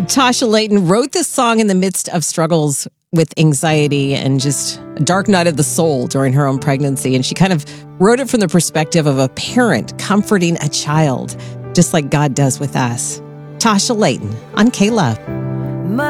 Tasha Layton wrote this song in the midst of struggles with anxiety and just a dark night of the soul during her own pregnancy. And she kind of wrote it from the perspective of a parent comforting a child, just like God does with us. Tasha Layton on K-Love.